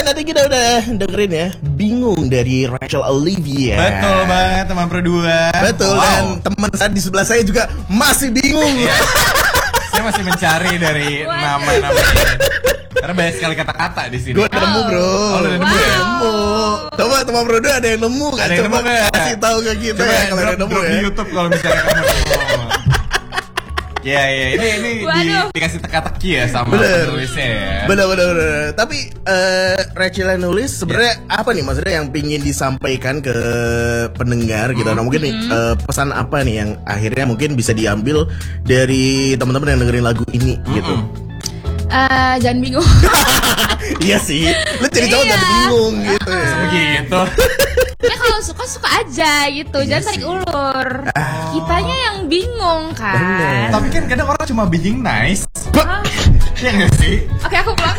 tadi kita udah dengerin ya Bingung dari Rachel Olivia. Betul banget teman Pro 2. Betul, dan teman saya di sebelah saya juga masih bingung. Saya masih mencari dari nama-nama karena banyak sekali kata-kata di sini. Gue nemu bro. Oh, udah nemu ya? Nemu. Coba teman Pro 2 ada yang nemu kan? Ada yang Coba nemu nggak? kasih tahu ke kita Coba ya kalau ada yang nemu drop ya. di YouTube kalau misalnya kamu nemu. Ya, ini dikasih teka-teki ya sama penulisnya ya. Bener. Tapi Rachel yang nulis sebenarnya apa nih maksudnya yang pingin disampaikan ke pendengar gitu. Nah mungkin nih pesan apa nih yang akhirnya mungkin bisa diambil dari teman-teman yang dengerin lagu ini gitu. Jangan bingung. Iya sih, lu jadi cowok jangan bingung gitu. Begitu. Ya kalau suka aja gitu, jangan tarik ulur. Kitanya yang bingung kan. Bener. Tapi kan kadang orang cuma being nice. Ah. Iya nggak sih? Oke, aku pulang.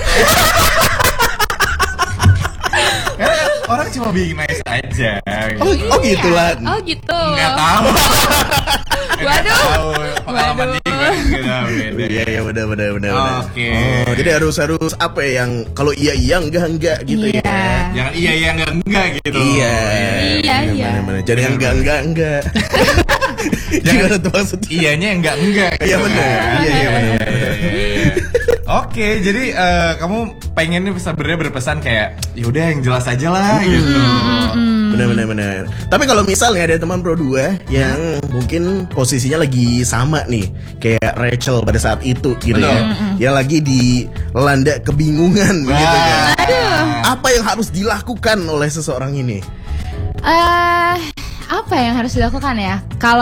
Karena orang cuma being nice aja. Oh gitu lah. Oh gitu. Nggak tahu. Waduh. Pengalaman dia beda. Iya benar. Oke. Oh, jadi harus apa ya yang kalau iya enggak gitu Iya. ya. Jangan iya enggak gitu. Iya. Benar. Jadi yang enggak. Gimana tuh maksudnya? Iyanya enggak. Iya benar. Iya benar. Oke, jadi kamu pengennya sebenarnya berpesan kayak yaudah yang jelas aja lah gitu. Benar. Tapi kalau misalnya ada teman Pro 2 yang mungkin posisinya lagi sama nih kayak Rachel pada saat itu gitu ya. Yang lagi dilanda kebingungan gitu kan. Apa yang harus dilakukan oleh seseorang ini? Apa yang harus dilakukan ya? Kalau